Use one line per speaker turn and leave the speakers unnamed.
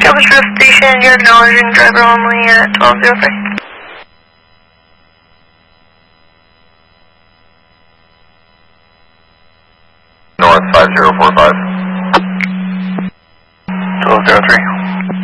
Alcatraz Station, you're acknowledging driver only at 1203.
North 5045.
1203.